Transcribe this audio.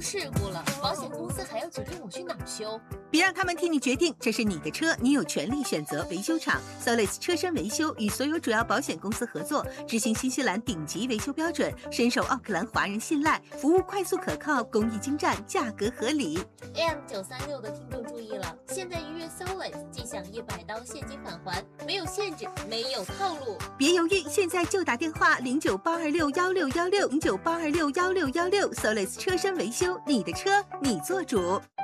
事故了，保险公司还要决定我去哪儿修。 别让他们替你决定，这是你的车，你有权利选择维修厂。Solis 车身维修与所有主要保险公司合作，执行新西兰顶级维修标准，深受奥克兰华人信赖，服务快速可靠，工艺精湛，价格合理。 AM936的听众注意了，现在预约 Solis 即享100刀现金返还，没有限制，没有套路。 别犹豫，现在就打电话0982616616，0982616616，Solis 车身维修，你的车你做主。